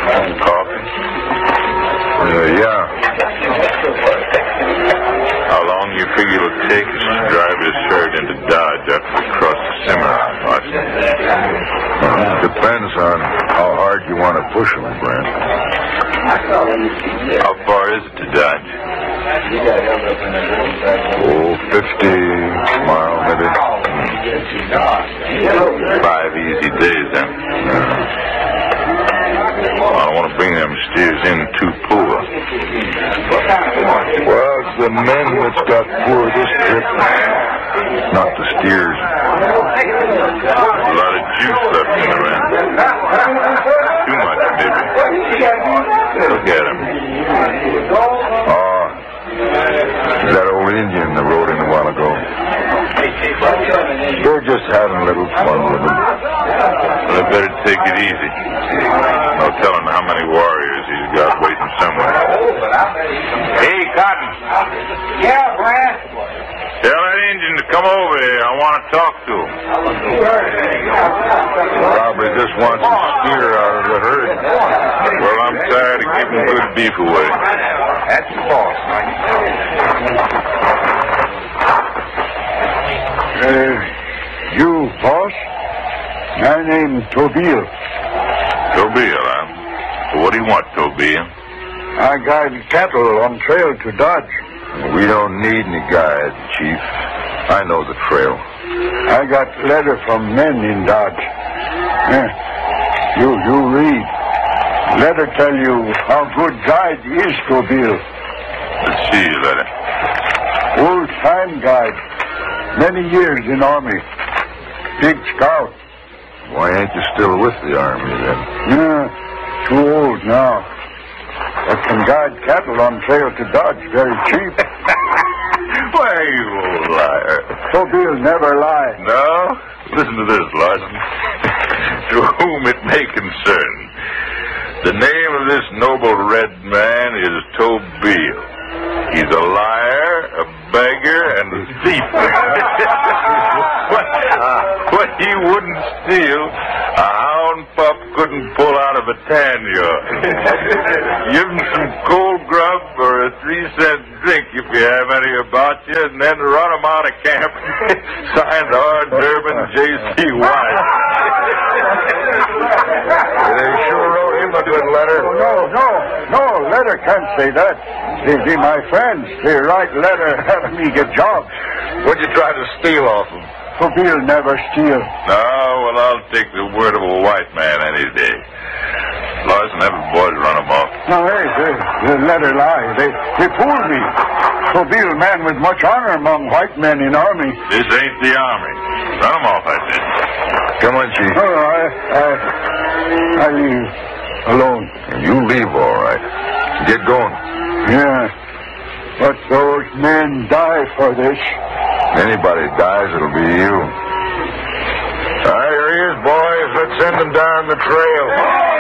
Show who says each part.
Speaker 1: Coffee?
Speaker 2: Yeah.
Speaker 1: How long you figure it'll take us to drive this herd into Dodge after we cross the Cimarron, Larson?
Speaker 2: Depends on how hard you want to push them, Brent.
Speaker 1: How far is it to Dodge?
Speaker 2: 50 miles, maybe.
Speaker 1: 5 easy days, then. I don't want to bring them steers in too poor.
Speaker 2: Well, it's the men that's got poor this trip, not the steers.
Speaker 1: A lot of juice left in the ram. Too much, maybe. Look at him.
Speaker 2: That old Indian that rode in a while ago. They're just having a little fun with him.
Speaker 1: Well, I better take it easy. No telling how many warriors he's got waiting somewhere. Hey, Cotton.
Speaker 3: Yeah, Brad?
Speaker 1: Tell that Indian to come over here. I want to talk to him.
Speaker 2: Probably just wants to steer out of the herd.
Speaker 1: Well, I'm tired of giving good beef away.
Speaker 3: That's the boss.
Speaker 2: You, boss? My name's Tobiel.
Speaker 1: Tobiel, huh? So what do you want, Tobiel?
Speaker 2: I guide cattle on trail to Dodge. We don't need any guide, Chief. I know the trail. I got letter from men in Dodge. You read. Letter tell you how good guide is Tobiel.
Speaker 1: Let's see your letter.
Speaker 2: Old-time guide. Many years in Army. Big scout. Why ain't you still with the Army, then? Yeah, too old now. But can guide cattle on trail to Dodge very cheap.
Speaker 1: Why, you old liar.
Speaker 2: Tobiel never lie.
Speaker 1: No? Listen to this, Larson. To whom it may concern. The name of this noble red man is Tobiel. He's a liar, a beggar, and a thief. What he wouldn't steal, a hound pup couldn't pull out of a tan yard. Give him some cold grub or a 3-cent drink if you have any about you, and then run him out of camp. Signed R. Durbin, J.C. White.
Speaker 2: They sure wrote him a good letter. No, letter can't say that. They my friends. They write letter having me get jobs.
Speaker 1: What'd you try to steal off him?
Speaker 2: Tobiel never steal.
Speaker 1: No, well, I'll take the word of a white man any day. Larson, have the boys run him off.
Speaker 2: No, they letter lie. They fooled me. Tobiel man with much honor among white men in Army.
Speaker 1: This ain't the Army. Run him off, I said.
Speaker 2: Come on, Chief. Oh, I leave alone. You leave, all right. Get going. Yeah, but those men die for this. Anybody dies, it'll be you. Here he is, boys. Let's send him down the trail.